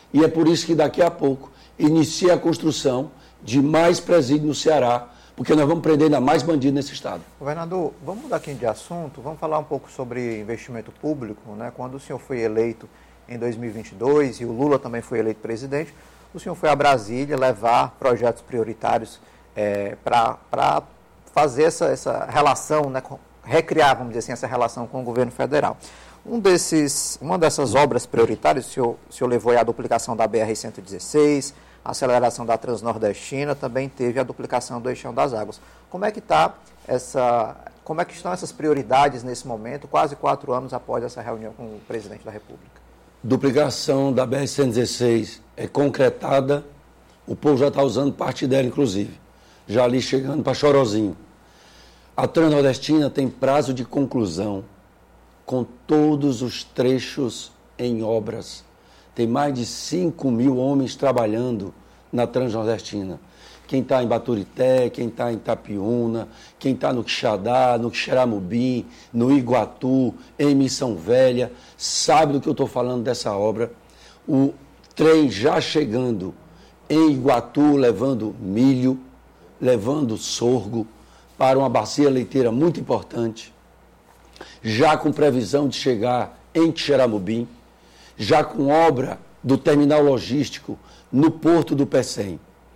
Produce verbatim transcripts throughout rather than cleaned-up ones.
E é por isso que daqui a pouco inicia a construção de mais presídios no Ceará, porque nós vamos prender ainda mais bandidos nesse estado. Governador, vamos mudar aqui de assunto, vamos falar um pouco sobre investimento público, né? Quando o senhor foi eleito em dois mil e vinte e dois e o Lula também foi eleito presidente, o senhor foi a Brasília levar projetos prioritários é, para fazer essa, essa relação, né? Recriar, vamos dizer assim, essa relação com o governo federal. Um desses, uma dessas obras prioritárias, o senhor, o senhor levou a duplicação da B R cento e dezesseis, a aceleração da Transnordestina, também teve a duplicação do Eixão das Águas. Como é que tá essa, como é que estão essas prioridades nesse momento, quase quatro anos após essa reunião com o presidente da República? Duplicação da B R cento e dezesseis é concretada, o povo já está usando parte dela, inclusive, já ali chegando para Chorozinho. A Transnordestina tem prazo de conclusão com todos os trechos em obras. Tem mais de cinco mil homens trabalhando na Transnordestina. Quem está em Baturité, quem está em Itapiúna, quem está no Quixadá, no Quixeramobim, no Iguatu, em Missão Velha, sabe do que eu estou falando dessa obra. O trem já chegando em Iguatu, levando milho, levando sorgo, para uma bacia leiteira muito importante, já com previsão de chegar em Quixeramobim, já com obra do terminal logístico no Porto do Pecém.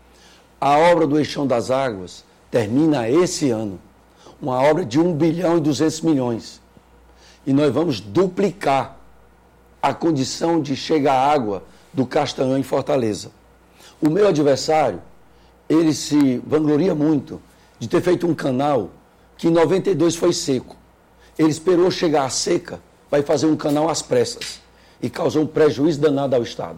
A obra do Eixão das Águas termina esse ano, uma obra de um bilhão e duzentos milhões. E nós vamos duplicar a condição de chegar água do Castanhão em Fortaleza. O meu adversário, ele se vangloria muito de ter feito um canal que em noventa e dois foi seco. Ele esperou chegar a seca para fazer um canal às pressas e causou um prejuízo danado ao Estado.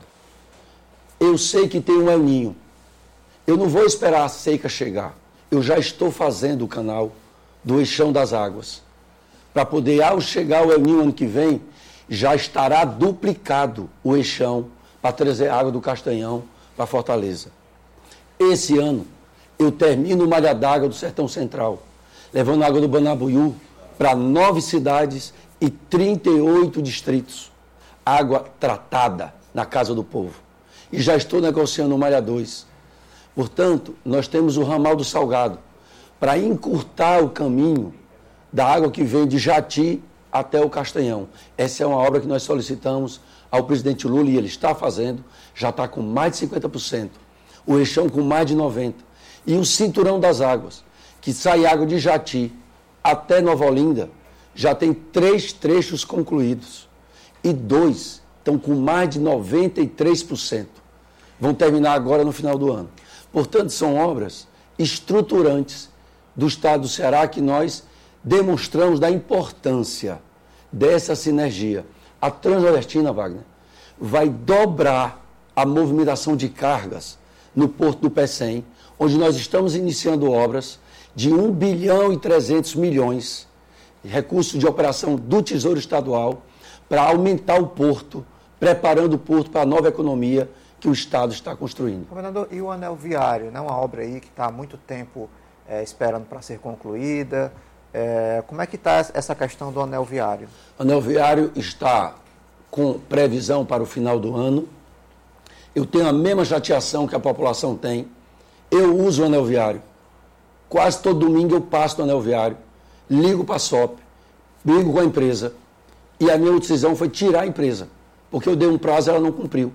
Eu sei que tem um El Ninho. Eu não vou esperar a seca chegar. Eu já estou fazendo o canal do Eixão das Águas para poder, ao chegar o El Ninho ano que vem, já estará duplicado o Eixão para trazer água do Castanhão para Fortaleza. Esse ano, eu termino o Malha d'Água do Sertão Central, levando água do Banabuiú para nove cidades e trinta e oito distritos. Água tratada na casa do povo. E já estou negociando o Malha dois. Portanto, nós temos o ramal do Salgado para encurtar o caminho da água que vem de Jati até o Castanhão. Essa é uma obra que nós solicitamos ao presidente Lula e ele está fazendo, já está com mais de cinquenta por cento. O Eixão com mais de noventa por cento. E o Cinturão das Águas, que sai água de Jati até Nova Olinda, já tem três trechos concluídos. E dois estão com mais de noventa e três por cento. Vão terminar agora no final do ano. Portanto, são obras estruturantes do Estado do Ceará que nós demonstramos da importância dessa sinergia. A Transnordestina, Wagner, vai dobrar a movimentação de cargas no Porto do Pecém, onde nós estamos iniciando obras de um bilhão e trezentos milhões, recursos de operação do Tesouro Estadual, para aumentar o porto, preparando o porto para a nova economia que o Estado está construindo. Governador, e o anel viário, né? Uma obra aí que está há muito tempo é, esperando para ser concluída. É, como é que está essa questão do anel viário? O anel viário está com previsão para o final do ano. Eu tenho a mesma chateação que a população tem. Eu uso o anel viário. Quase todo domingo eu passo no anel viário, ligo para a S O P, ligo com a empresa. E a minha decisão foi tirar a empresa, porque eu dei um prazo e ela não cumpriu.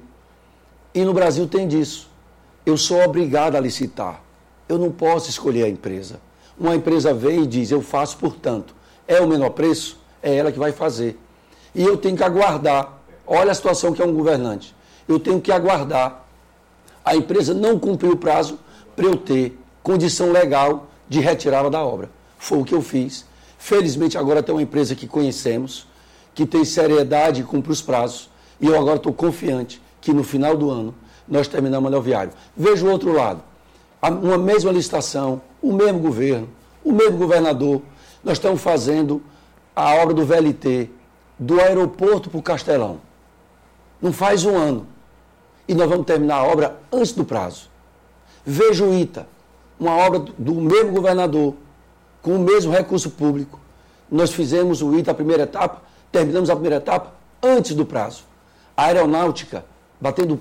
E no Brasil tem disso. Eu sou obrigado a licitar. Eu não posso escolher a empresa. Uma empresa vem e diz, eu faço por tanto. É o menor preço? É ela que vai fazer. E eu tenho que aguardar. Olha a situação que é um governante. Eu tenho que aguardar. A empresa não cumpriu o prazo para eu ter condição legal de retirá-la da obra. Foi o que eu fiz. Felizmente agora tem uma empresa que conhecemos, que tem seriedade e cumpre os prazos. E eu agora estou confiante que no final do ano nós terminamos o anel viário. Veja o outro lado. Uma mesma licitação, o mesmo governo, o mesmo governador. Nós estamos fazendo a obra do V L T, do aeroporto para o Castelão. Não faz um ano. E nós vamos terminar a obra antes do prazo. Veja o ITA, uma obra do mesmo governador, com o mesmo recurso público. Nós fizemos o ITA, a primeira etapa, terminamos a primeira etapa antes do prazo. A aeronáutica, batendo